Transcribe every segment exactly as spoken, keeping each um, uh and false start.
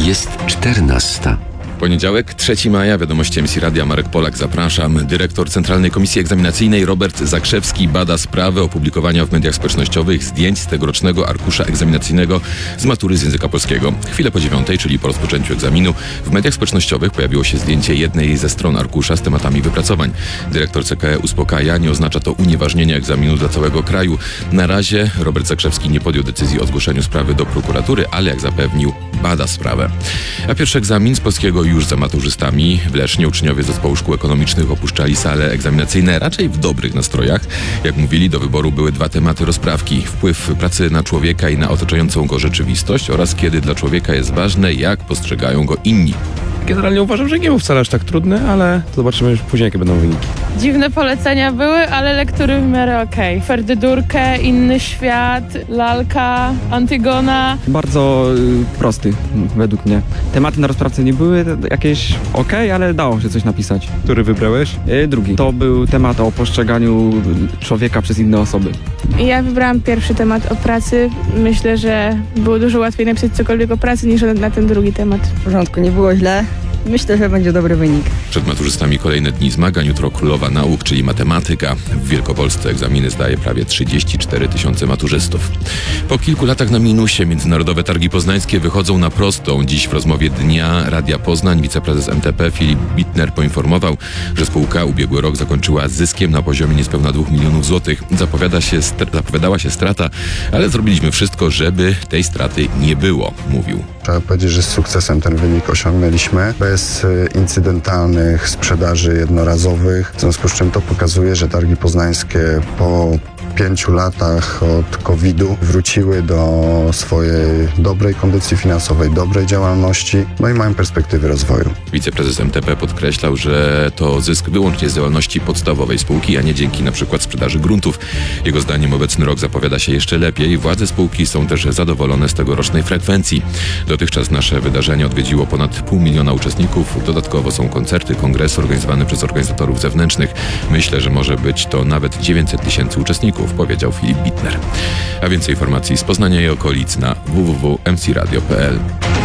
Jest czternasta. Poniedziałek, trzeciego maja, wiadomości M C Radia, Marek Polak, zapraszam. Dyrektor Centralnej Komisji Egzaminacyjnej Robert Zakrzewski bada sprawę opublikowania w mediach społecznościowych zdjęć z tegorocznego arkusza egzaminacyjnego z matury z języka polskiego. Chwilę po dziewiątej, czyli po rozpoczęciu egzaminu, w mediach społecznościowych pojawiło się zdjęcie jednej ze stron arkusza z tematami wypracowań. Dyrektor C K E uspokaja, nie oznacza to unieważnienia egzaminu dla całego kraju. Na razie Robert Zakrzewski nie podjął decyzji o zgłoszeniu sprawy do prokuratury, ale jak zapewnił, bada sprawę. A pierwszy egzamin z polskiego już za maturzystami. W Lesznie uczniowie zespołu szkół ekonomicznych opuszczali sale egzaminacyjne raczej w dobrych nastrojach. Jak mówili, do wyboru były dwa tematy rozprawki. Wpływ pracy na człowieka i na otaczającą go rzeczywistość oraz kiedy dla człowieka jest ważne, jak postrzegają go inni. Generalnie uważam, że nie był wcale aż tak trudny, ale zobaczymy już później, jakie będą wyniki. Dziwne polecenia były, ale lektury w miarę okej. Okay. Ferdydurkę, Inny świat, Lalka, Antygona. Bardzo y, prosty, według mnie. Tematy na rozprawce nie były jakieś okej, ale dało się coś napisać. Który wybrałeś? Y, drugi. To był temat o postrzeganiu człowieka przez inne osoby. Ja wybrałam pierwszy temat o pracy. Myślę, że było dużo łatwiej napisać cokolwiek o pracy niż na ten drugi temat. W porządku, nie było źle. Myślę, że będzie dobry wynik. Przed maturzystami kolejne dni zmagań. Jutro królowa nauk, czyli matematyka. W Wielkopolsce egzaminy zdaje prawie trzydzieści cztery tysiące maturzystów. Po kilku latach na minusie Międzynarodowe Targi Poznańskie wychodzą na prostą. Dziś w rozmowie Dnia Radia Poznań wiceprezes M T P Filip Bittner poinformował, że spółka ubiegły rok zakończyła z zyskiem na poziomie niespełna dwóch milionów złotych. Zapowiada się, zapowiadała się strata, ale zrobiliśmy wszystko, żeby tej straty nie było, mówił. Trzeba powiedzieć, że z sukcesem ten wynik osiągnęliśmy, bez incydentalnych sprzedaży jednorazowych, w związku z czym to pokazuje, że Targi Poznańskie po pięciu latach od kowidu wróciły do swojej dobrej kondycji finansowej, dobrej działalności, no i mają perspektywy rozwoju. Wiceprezes M T P podkreślał, że to zysk wyłącznie z działalności podstawowej spółki, a nie dzięki na przykład sprzedaży gruntów. Jego zdaniem obecny rok zapowiada się jeszcze lepiej. Władze spółki są też zadowolone z tegorocznej frekwencji. Dotychczas nasze wydarzenie odwiedziło ponad pół miliona uczestników. Dodatkowo są koncerty, kongresy organizowane przez organizatorów zewnętrznych. Myślę, że może być to nawet dziewięćset tysięcy uczestników, powiedział Filip Bittner. A więcej informacji z Poznania i okolic na w w w kropka m c radio kropka p l.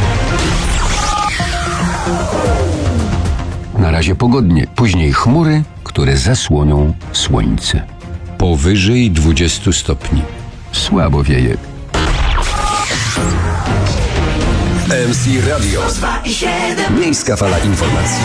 Na razie pogodnie, później chmury, które zasłonią słońce. Powyżej dwudziestu stopni. Słabo wieje. M C Radio. Miejska fala informacji.